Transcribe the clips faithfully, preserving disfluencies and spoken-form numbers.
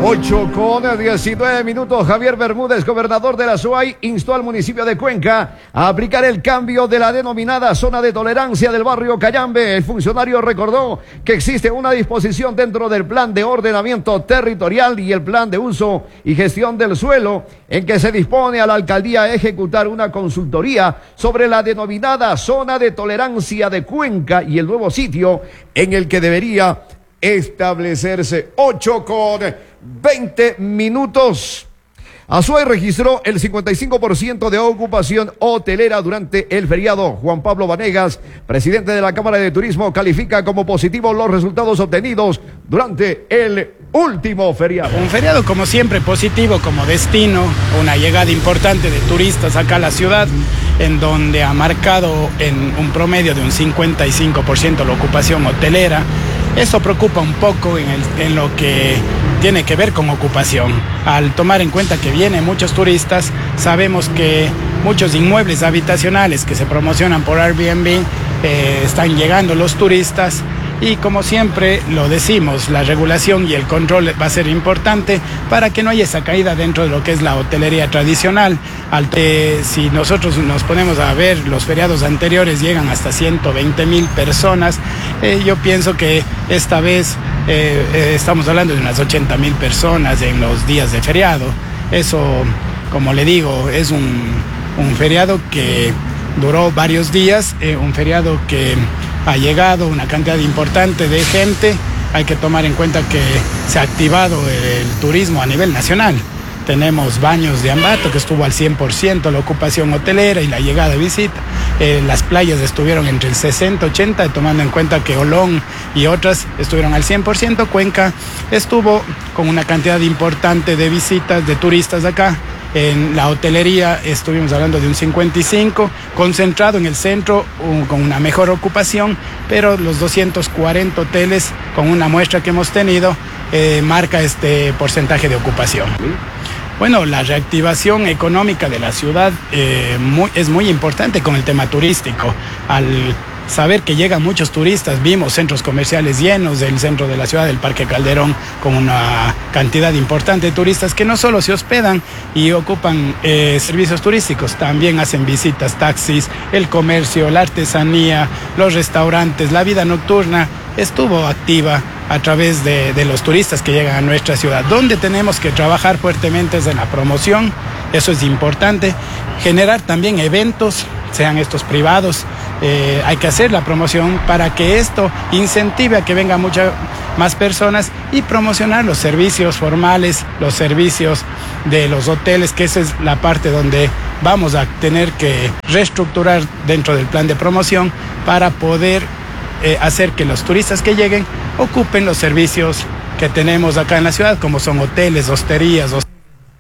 ocho con diecinueve minutos. Javier Bermúdez, gobernador de la SUAY, instó al municipio de Cuenca a aplicar el cambio de la denominada zona de tolerancia del barrio Cayambe. El funcionario recordó que existe una disposición dentro del plan de ordenamiento territorial y el plan de uso y gestión del suelo en que se dispone a la alcaldía a ejecutar una consultoría sobre la denominada zona de tolerancia de Cuenca y el nuevo sitio en el que debería establecerse. Ocho con veinte minutos. Azuay registró el cincuenta y cinco por ciento de ocupación hotelera durante el feriado. Juan Pablo Vanegas, presidente de la Cámara de Turismo, califica como positivos los resultados obtenidos durante el último feriado. Un feriado como siempre positivo como destino, una llegada importante de turistas acá a la ciudad, en donde ha marcado en un promedio de un cincuenta y cinco por ciento la ocupación hotelera. Eso preocupa un poco en, el, en lo que tiene que ver con ocupación. Al tomar en cuenta que vienen muchos turistas, sabemos que muchos inmuebles habitacionales que se promocionan por Airbnb eh, están llegando los turistas. Y como siempre lo decimos, la regulación y el control va a ser importante para que no haya esa caída dentro de lo que es la hotelería tradicional. Al, eh, si nosotros nos ponemos a ver, los feriados anteriores llegan hasta ciento veinte mil personas. Eh, yo pienso que esta vez eh, eh, estamos hablando de unas ochenta mil personas en los días de feriado. Eso, como le digo, es un, un feriado que duró varios días, eh, un feriado que ha llegado una cantidad importante de gente. Hay que tomar en cuenta que se ha activado el turismo a nivel nacional. Tenemos Baños de Ambato, que estuvo al cien por ciento la ocupación hotelera y la llegada de visita. Eh, las playas estuvieron entre el sesenta, ochenta, tomando en cuenta que Olón y otras estuvieron al cien por ciento. Cuenca estuvo con una cantidad importante de visitas, de turistas acá. En la hotelería estuvimos hablando de un cincuenta y cinco, concentrado en el centro un, con una mejor ocupación, pero los doscientos cuarenta hoteles con una muestra que hemos tenido eh, marca este porcentaje de ocupación. Bueno, la reactivación económica de la ciudad eh, muy, es muy importante con el tema turístico. Al saber que llegan muchos turistas, vimos centros comerciales llenos del centro de la ciudad, del Parque Calderón, con una cantidad importante de turistas que no solo se hospedan y ocupan eh, servicios turísticos, también hacen visitas, taxis, el comercio, la artesanía, los restaurantes, la vida nocturna estuvo activa a través de, de los turistas que llegan a nuestra ciudad. Donde tenemos que trabajar fuertemente es en la promoción, eso es importante, generar también eventos, sean estos privados, eh, hay que hacer la promoción para que esto incentive a que vengan muchas más personas y promocionar los servicios formales, los servicios de los hoteles, que esa es la parte donde vamos a tener que reestructurar dentro del plan de promoción para poder eh, hacer que los turistas que lleguen ocupen los servicios que tenemos acá en la ciudad, como son hoteles, hosterías, hosterías.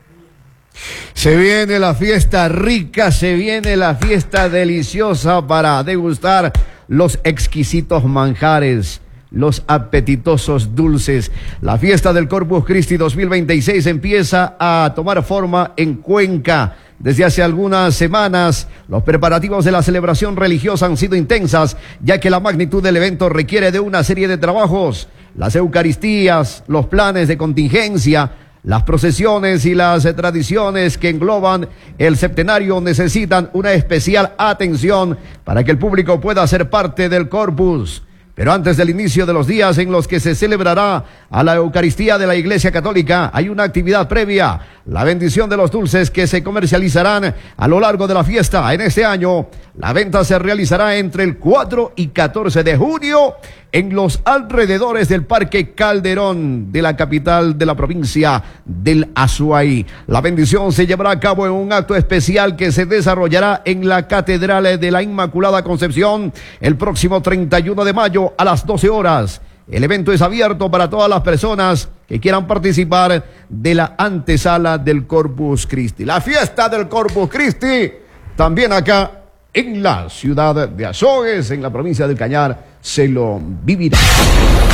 Se viene la fiesta rica, se viene la fiesta deliciosa para degustar los exquisitos manjares, los apetitosos dulces. La fiesta del Corpus Christi dos mil veintiséis empieza a tomar forma en Cuenca. Desde hace algunas semanas, los preparativos de la celebración religiosa han sido intensas, ya que la magnitud del evento requiere de una serie de trabajos. Las eucaristías, los planes de contingencia, las procesiones y las tradiciones que engloban el septenario necesitan una especial atención para que el público pueda ser parte del Corpus. Pero antes del inicio de los días en los que se celebrará a la Eucaristía de la Iglesia Católica, hay una actividad previa, la bendición de los dulces que se comercializarán a lo largo de la fiesta. En este año, la venta se realizará entre el cuatro y catorce de junio en los alrededores del Parque Calderón de la capital de la provincia del Azuay. La bendición se llevará a cabo en un acto especial que se desarrollará en la Catedral de la Inmaculada Concepción el próximo treinta y uno de mayo a las doce horas. El evento es abierto para todas las personas que quieran participar de la antesala del Corpus Christi. La fiesta del Corpus Christi también acá en la ciudad de Azogues, en la provincia del Cañar, se lo vivirá.